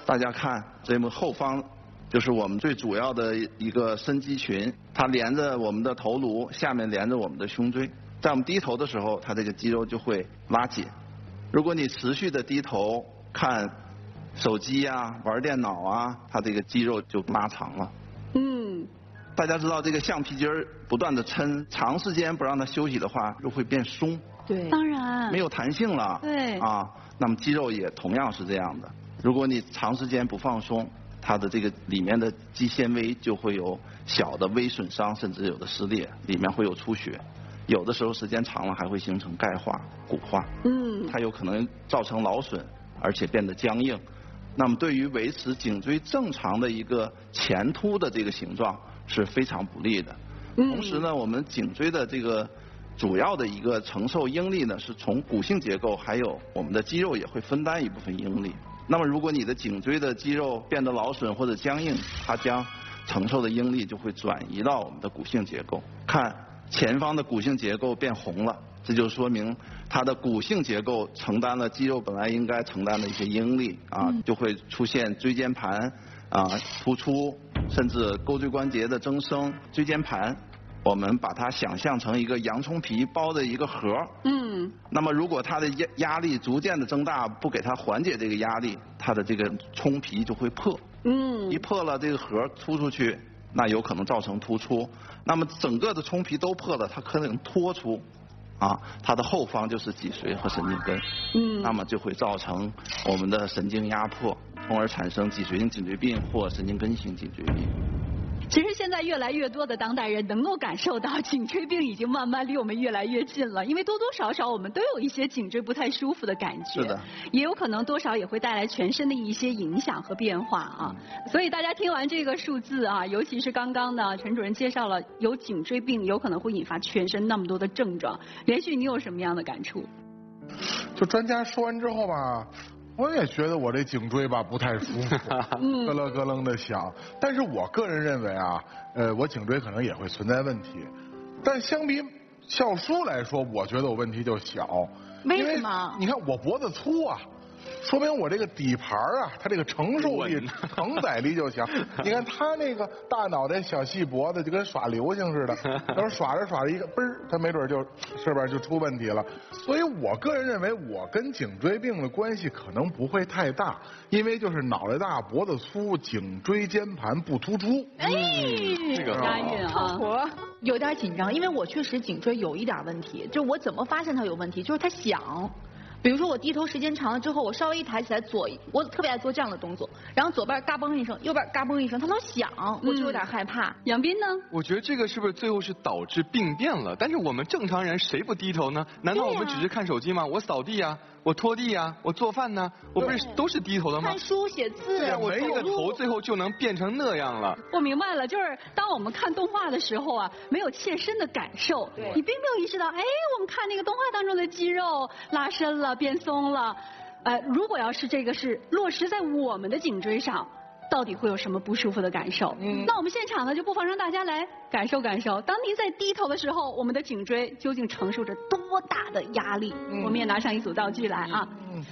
大家看这么后方，就是我们最主要的一个深肌群，它连着我们的头颅，下面连着我们的胸椎。在我们低头的时候，它这个肌肉就会拉紧。如果你持续的低头看手机啊、玩电脑啊，它这个肌肉就拉长了。大家知道这个橡皮筋儿不断的抻，长时间不让它休息的话，就会变松。 对， 当然没有弹性了。 对啊，那么肌肉也同样是这样的。如果你长时间不放松，它的这个里面的肌纤维就会有小的微损伤，甚至有的撕裂，里面会有出血，有的时候时间长了还会形成钙化、骨化。它有可能造成劳损，而且变得僵硬。那么对于维持颈椎正常的一个前凸的这个形状是非常不利的。同时呢，我们颈椎的这个主要的一个承受应力呢，是从骨性结构还有我们的肌肉也会分担一部分应力。那么如果你的颈椎的肌肉变得劳损或者僵硬，它将承受的应力就会转移到我们的骨性结构。看前方的骨性结构变红了，这就说明它的骨性结构承担了肌肉本来应该承担的一些应力啊，就会出现椎间盘啊突出，甚至钩椎关节的增生。椎间盘我们把它想象成一个洋葱皮包的一个盒。那么如果它的压力逐渐的增大，不给它缓解这个压力，它的这个葱皮就会破。一破了，这个盒突出去，那有可能造成突出。那么整个的葱皮都破了，它可能脱出。它的后方就是脊髓和神经根。那么就会造成我们的神经压迫，从而产生脊髓性颈椎病或神经根性颈椎病。 其实现在越来越多的当代人能够感受到颈椎病已经慢慢离我们越来越近了，因为多多少少我们都有一些颈椎不太舒服的感觉， 是的， 也有可能多少也会带来全身的一些影响和变化啊。所以大家听完这个数字啊，尤其是刚刚呢陈主任介绍了有颈椎病有可能会引发全身那么多的症状，连续你有什么样的感触？ 就专家说完之后吧，我也觉得我这颈椎吧不太舒服，咯楞咯楞的响。但是我个人认为啊，我颈椎可能也会存在问题，但相比笑叔来说，我觉得我问题就小。 为什么？ 你看我脖子粗啊，说明我这个底盘啊，它这个承受力、承载力就强。你看他那个大脑袋小细脖子，就跟耍流星似的，要是耍着耍着一个嘣儿，他没准就是不是就出问题了。所以我个人认为，我跟颈椎病的关系可能不会太大，因为就是脑袋大、脖子粗、颈椎间盘不突出。 这个押韵啊！ 我有点紧张，因为我确实颈椎有一点问题，就我怎么发现它有问题，就是它响。比如说我低头时间长了之后，我稍微一抬起来我特别爱做这样的动作，然后左边嘎嘣一声，右边嘎嘣一声，它老响，我就有点害怕。 杨斌呢？ 我觉得这个是不是最后是导致病变了？但是我们正常人谁不低头呢？难道我们只是看手机吗？我扫地啊，我拖地啊，我做饭呢，我不是都是低头的吗？ 看书写字， 我这个头最后就能变成那样了。 我明白了，就是当我们看动画的时候啊，没有切身的感受，你并没有意识到，哎，我们看那个动画当中的肌肉拉伸了、变松了。如果要是这个是落实在我们的颈椎上，到底会有什么不舒服的感受？那我们现场呢，就不妨让大家来感受感受，当您在低头的时候，我们的颈椎究竟承受着多大的压力？我们也拿上一组道具来啊。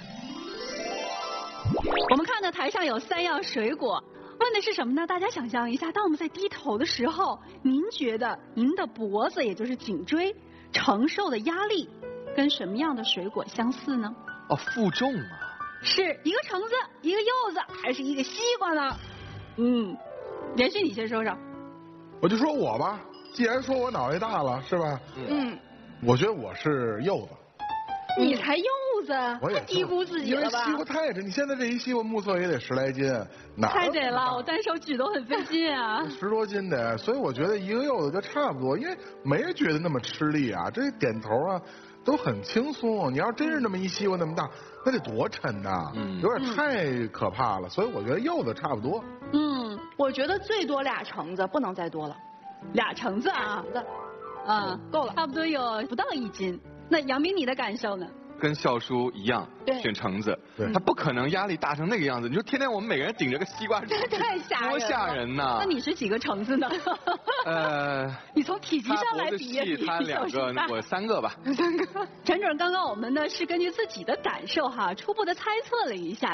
我们看到台上有3样水果，问的是什么呢？大家想象一下，当我们在低头的时候，您觉得您的脖子，也就是颈椎承受的压力跟什么样的水果相似呢？ 负重啊。 是一个橙子，一个柚子，还是一个西瓜呢？连续你先说说。 我就说我吧，既然说我脑袋大了，是吧？我觉得我是柚子。 你才柚子， 我也太低估自己了吧？ 因为西瓜太沉，你现在这一西瓜目测也得10来斤， 太得了，我单手举都很费劲啊。 10多斤的，所以我觉得一个柚子就差不多，因为没人觉得那么吃力啊，这点头啊都很轻松。你要真是那么一西瓜那么大，那得多沉呐，有点太可怕了。所以我觉得柚子差不多。 我觉得最多2橙子，不能再多了。 2橙子啊，够了，差不多有不到1斤。那杨斌，你的感受呢？ 跟笑叔一样，选橙子，他不可能压力大成那个样子。你说天天我们每个人顶着个西瓜， 太吓人了， 多吓人呐！ 那你是几个橙子呢？你从体积上来比， 他2个，我3个吧。 3个。陈主任，刚刚我们呢是根据自己的感受哈，初步的猜测了一下。